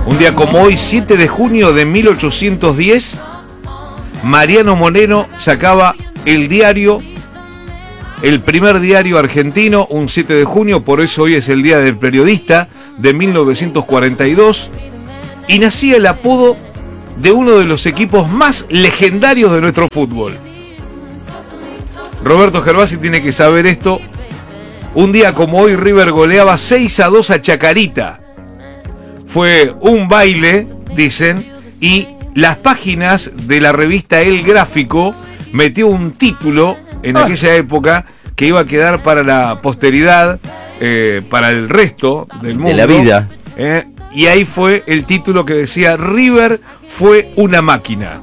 Un día como hoy, 7 de junio de 1810, Mariano Moreno sacaba el diario, el primer diario argentino, un 7 de junio, por eso hoy es el Día del Periodista de 1942, y nacía el apodo de uno de los equipos más legendarios de nuestro fútbol. Roberto Gervasi tiene que saber esto. Un día como hoy, River goleaba 6-2 a Chacarita. Fue un baile, dicen, y las páginas de la revista El Gráfico metió un título en aquella época que iba a quedar para la posteridad, para el resto del mundo. De la vida. Y ahí fue el título que decía: River fue una máquina.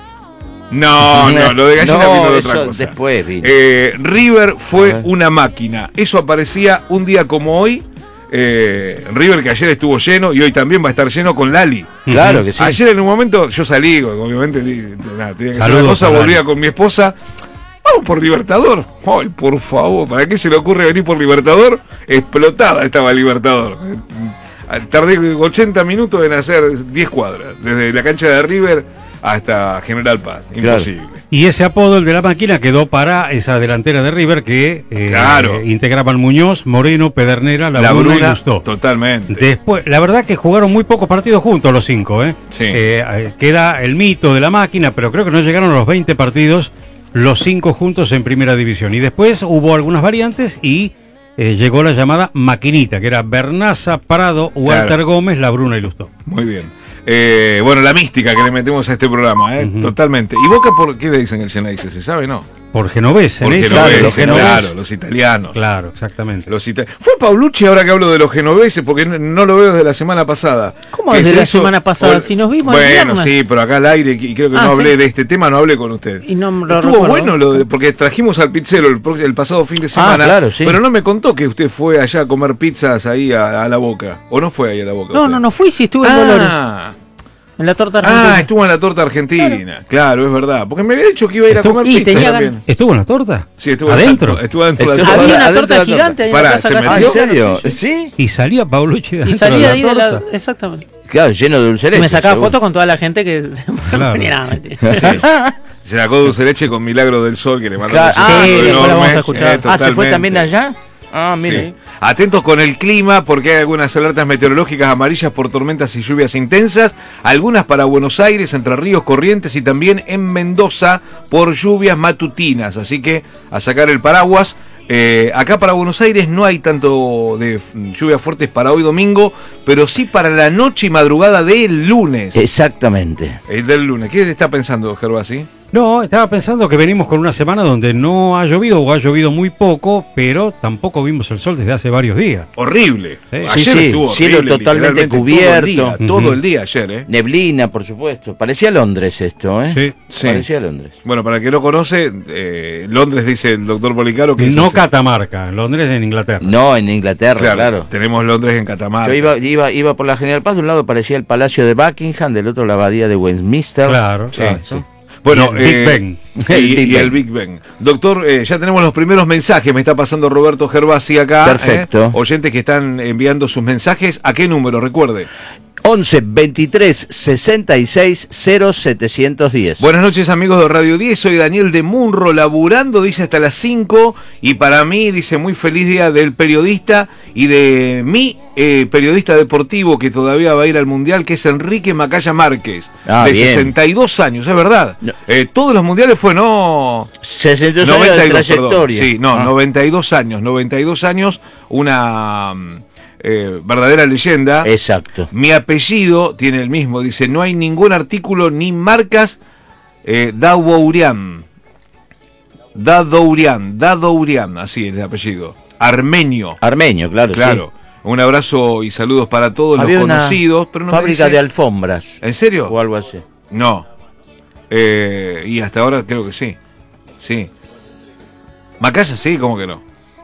No, lo de Gallina vino de otra cosa. Después vino. River fue una máquina. Eso aparecía un día como hoy. River, que ayer estuvo lleno y hoy también va a estar lleno con Lali. Claro que sí. Ayer en un momento yo salí, obviamente tenía que hacer una cosa, volvía con mi esposa. Vamos por Libertador. Ay, por favor, ¿para qué se le ocurre venir por Libertador? Explotada estaba Libertador. Tardé 80 minutos en hacer 10 cuadras, desde la cancha de River hasta General Paz. Imposible. Claro. Y ese apodo, el de la máquina, quedó para esa delantera de River que integraban Muñoz, Moreno, Pedernera, La Bruna y Lustó. Totalmente. Después, la verdad que jugaron muy pocos partidos juntos los 5. Sí. Queda el mito de la máquina, pero creo que no llegaron a los 20 partidos los 5 juntos en primera división. Y después hubo algunas variantes y llegó la llamada maquinita, que era Bernaza, Prado, Walter Gómez, La Bruna y Lustó. Muy bien. Bueno, la mística que le metemos a este programa, totalmente. ¿Y Boca por qué le dicen el Genovese? ¿Se sabe, no? Por Genovese, por Genovese, claro, los italianos. Claro, exactamente. Fue Paulucci, ahora que hablo de los genoveses, porque no lo veo desde la semana pasada. ¿Cómo desde la semana pasada? Si nos vimos bueno, sí, pero acá al aire, y creo que no hablé de este tema, no hablé con usted. Y no lo estuvo bueno porque trajimos al pizzero el pasado fin de semana, claro, sí. Pero no me contó que usted fue allá a comer pizzas ahí a La Boca. ¿O no fue ahí a La Boca? No fui, sí estuve en Dolores. En la torta argentina. Estuvo en la torta argentina. Claro, es verdad. Porque me había dicho que iba a ir a comer pizza también. ¿Estuvo en la torta? Sí, estuvo adentro. Estuvo adentro de la torta. Había una torta gigante ahí en la Plaza ¿se Castilla. metió? ¿En serio? ¿Sí? Y salía Paulucci de Y adentro salía de ahí la de la... torta. Exactamente. Claro, lleno de dulce leche. Me sacaba seguro. fotos con toda la gente que venía. Se sacó dulce leche con Milagro del Sol, que le mandó después la vamos a escuchar. ¿Se fue también allá? Mire. Sí. Atentos con el clima, porque hay algunas alertas meteorológicas amarillas por tormentas y lluvias intensas, algunas para Buenos Aires, Entre Ríos, Corrientes y también en Mendoza por lluvias matutinas, así que a sacar el paraguas. Acá para Buenos Aires no hay tanto de lluvias fuertes para hoy domingo, pero sí para la noche y madrugada del lunes. Exactamente. Del lunes. ¿Qué está pensando, Gervasi? No, estaba pensando que venimos con una semana donde no ha llovido o ha llovido muy poco, pero tampoco vimos el sol desde hace varios días. Horrible. Sí. Ayer estuvo cielo horrible, totalmente cubierto. Todo el día ayer, Neblina, por supuesto. Parecía Londres esto, Sí. Parecía Londres. Bueno, para el que no conoce, Londres, dice el doctor Policaro, que no Catamarca, Londres en Inglaterra. No, en Inglaterra, claro. Tenemos Londres en Catamarca. Yo iba por la General Paz, de un lado parecía el Palacio de Buckingham, del otro la abadía de Westminster. Claro, Sí. sí. Bueno, y el Big Ben. Y el Big Ben. Doctor, ya tenemos los primeros mensajes. Me está pasando Roberto Gervasi acá. Perfecto. Oyentes que están enviando sus mensajes. ¿A qué número? Recuerde. 11 23 66 0710. Buenas noches, amigos de Radio 10. Soy Daniel de Munro, laburando, dice, hasta las 5. Y para mí, dice, muy feliz día del periodista y de mi periodista deportivo que todavía va a ir al Mundial, que es Enrique Macaya Márquez, de bien. 62 años, es verdad. No. Todos los mundiales fue, no... 62 años de trayectoria. Perdón. Sí, 92 años. 92 años, una... verdadera leyenda. Exacto. Mi apellido tiene el mismo, dice, no hay ningún artículo ni marcas. Dadourian, así es el apellido. Armenio, claro. claro. Sí. Un abrazo y saludos para todos. Había los conocidos. Pero no fábrica de alfombras. ¿En serio? O algo así. No. Y hasta ahora creo que sí. Sí. Macaya, sí, ¿cómo que no?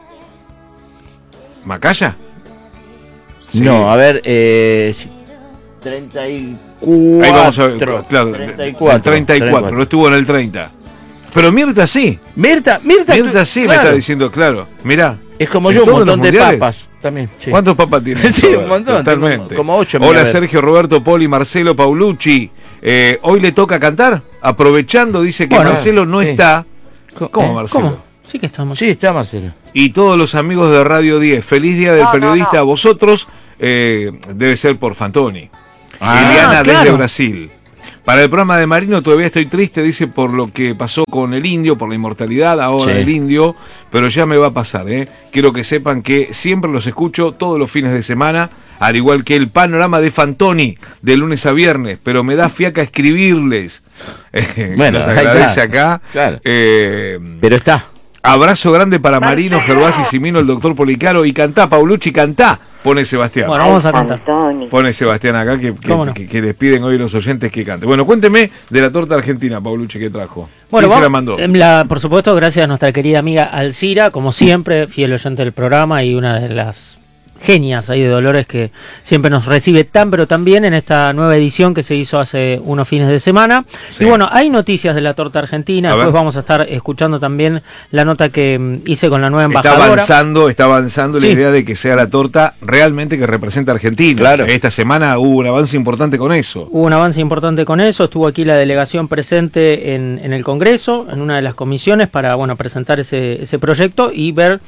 ¿Macaya? Sí. No, a ver, 34. Ahí vamos a ver, claro, 34, no estuvo en el 30. Pero Mirta sí. Mirta sí, claro. Me está diciendo, claro. Mirá, Es como ¿En yo, un todos montón los de mundiales? papas también. Sí. ¿Cuántos papas tiene? Sí, un montón. Totalmente. Como 8. Hola Sergio, Roberto, Poli, Marcelo, Paulucci. Hoy le toca cantar. Aprovechando, dice que Bueno, Marcelo no sí. está. ¿Cómo, Marcelo? ¿Cómo? Sí que estamos. Sí, está Marcelo. Y todos los amigos de Radio 10. Feliz Día del Periodista a vosotros. Debe ser por Fantoni. Eliana claro. desde Brasil. Para el programa de Marino todavía estoy triste, dice, por lo que pasó con el indio, por la inmortalidad ahora Sí. del indio, pero ya me va a pasar, ¿eh? Quiero que sepan que siempre los escucho todos los fines de semana, al igual que el panorama de Fantoni, de lunes a viernes, pero me da fiaca escribirles. Bueno, nos ahí agradece está. acá. Claro. Pero está. Abrazo grande para Marino, Gervasi, Simino, el doctor Policaro, y cantá, Paulucci, cantá, pone Sebastián. Bueno, vamos a cantar. Pone Sebastián acá ¿Cómo no? que les piden hoy los oyentes que cante. Bueno, cuénteme de la torta argentina, Paulucci, que trajo. Bueno, ¿Quién se la mandó? por supuesto, gracias a nuestra querida amiga Alcira, como siempre, fiel oyente del programa y una de las genias ahí de Dolores que siempre nos recibe tan pero tan bien en esta nueva edición que se hizo hace unos fines de semana. Sí. Y bueno, hay noticias de la torta argentina, A después ver. vamos a estar escuchando también la nota que hice con la nueva embajadora. Está avanzando la Sí. idea de que sea la torta realmente que representa a Argentina. Claro. Esta semana hubo un avance importante con eso. Hubo un avance importante con eso, estuvo aquí la delegación presente en el Congreso, en una de las comisiones para presentar ese proyecto y ver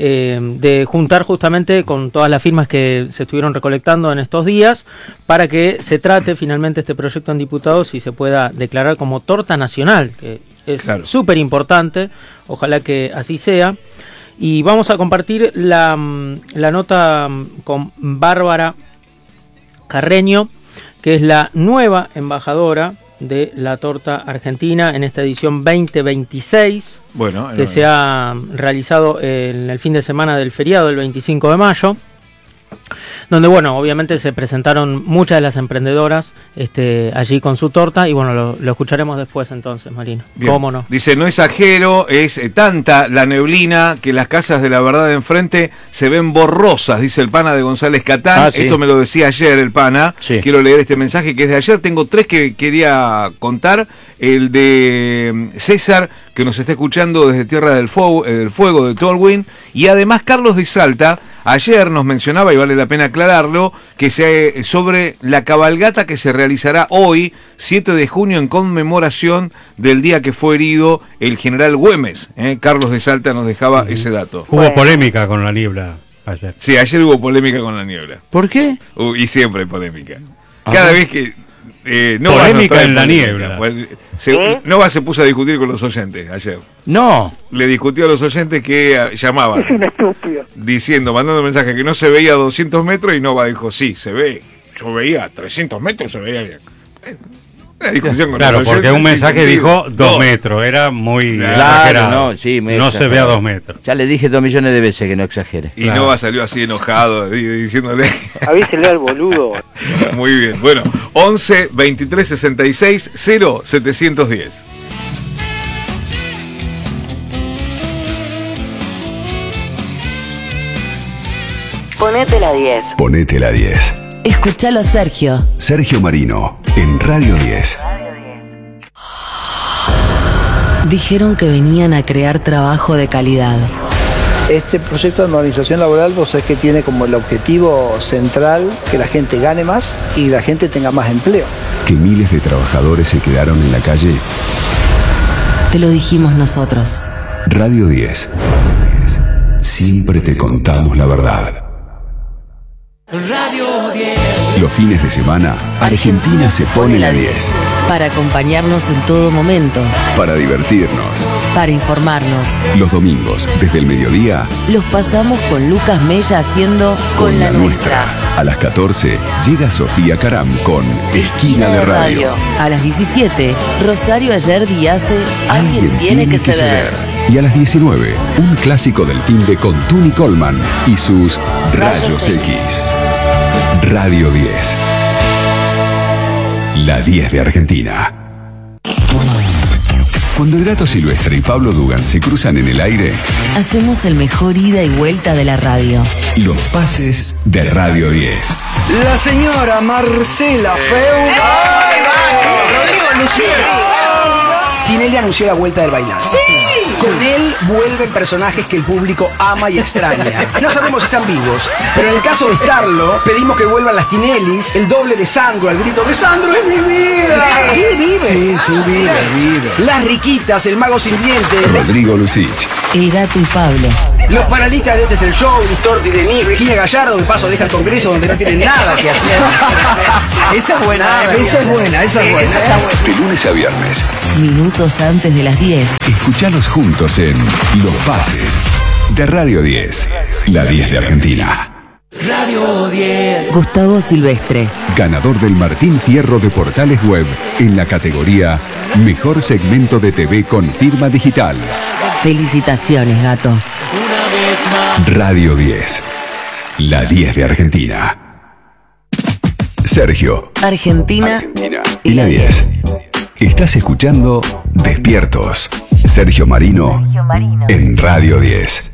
de juntar justamente con todas las firmas que se estuvieron recolectando en estos días para que se trate finalmente este proyecto en diputados y se pueda declarar como torta nacional, que es Claro. súper importante, ojalá que así sea. Y vamos a compartir la nota con Bárbara Carreño, que es la nueva embajadora de la torta argentina en esta edición 2026, Bueno, que se ha realizado en el fin de semana del feriado, el 25 de mayo, donde obviamente se presentaron muchas de las emprendedoras allí con su torta y lo escucharemos después entonces, Marino. bien. ¿Cómo no? Dice, no exagero, es tanta la neblina que las casas de la verdad de enfrente se ven borrosas, dice el pana de González Catán. Ah, sí. Esto me lo decía ayer el pana. Sí. Quiero leer este mensaje que es de ayer. Tengo 3 que quería contar. El de César, que nos está escuchando desde Tierra del Fuego, de Tolwyn. Y además Carlos de Salta, ayer nos mencionaba, y vale la pena aclararlo, que sobre la cabalgata que se realizará hoy, 7 de junio, en conmemoración del día que fue herido el general Güemes. Carlos de Salta nos dejaba ese dato. Hubo polémica con la niebla ayer. Sí, ayer hubo polémica con la niebla. ¿Por qué? Y siempre hay polémica. Cada vez que... Novas Polémica nos trae en la polémica. niebla. Pues, Novas se puso a discutir con los oyentes ayer. No. Le discutió a los oyentes que llamaban. Es un estúpido. Diciendo, mandando mensaje que no se veía a 200 metros y Nova dijo, sí, se ve. Yo veía a 300 metros, se veía bien. Una discusión con Claro, los porque oyentes un mensaje sin dijo sentido. 2 metros, era muy Claro, exagerado. no, sí, muy no se ve a exagerado. 2 metros. Ya le dije 2 millones de veces que no exagere. Y Claro. Nova salió así enojado, diciéndole... Avísele al boludo. Muy bien, bueno, 11 23 66 0 710. Ponete la 10. Ponete la 10. Escuchalo a Sergio. Sergio Marino, en Radio 10. Dijeron que venían a crear trabajo de calidad. Este proyecto de modernización laboral, vos sabés que tiene como el objetivo central que la gente gane más y la gente tenga más empleo. Que miles de trabajadores se quedaron en la calle. Te lo dijimos nosotros. Radio 10. Siempre te contamos la verdad. Radio 10. Los fines de semana, Argentina se pone la 10. Para acompañarnos en todo momento. Para divertirnos. Para informarnos. Los domingos, desde el mediodía, Los pasamos con Lucas Mella haciendo Con la Nuestra. A las 14 llega Sofía Caram con Esquina de Radio. A las 17, Rosario Ayerdi hace Alguien tiene que ceder. Y a las 19, un clásico del fin de con Tuni Coleman y sus Rayos X. Radio 10. La 10 de Argentina. Cuando el Gato Silvestre y Pablo Dugan se cruzan en el aire, Hacemos el mejor ida y vuelta de la radio. los pases de Radio 10. La señora Marcela Feu. Rodrigo Lucía. Tinelli anunció la vuelta del bailando. ¡Sí! Con él vuelven personajes que el público ama y extraña. No sabemos si están vivos, pero en el caso de estarlo, pedimos que vuelvan las Tinellis, el doble de Sandro, al grito de ¡Sandro es mi vida! ¿Sí, vive? Sí, vive. Las Riquitas, el mago sin dientes. Rodrigo Lucich. El Gato y Pablo. Los panelistas de Este es el Show, Torti, Denis, Virginia Gallardo, de paso deja el Congreso donde no tienen nada que hacer. Esa es buena, esa es buena. De lunes a viernes. Minutos antes de las 10. Escuchalos juntos en Los Pases de Radio 10. La 10 de Argentina. Radio 10. Gustavo Silvestre. Ganador del Martín Fierro de Portales Web en la categoría Mejor Segmento de TV con Firma Digital. Felicitaciones, Gato. Radio 10. La 10 de Argentina. Sergio. Argentina. Y la 10. Estás escuchando Despiertos. Sergio Marino en Radio 10.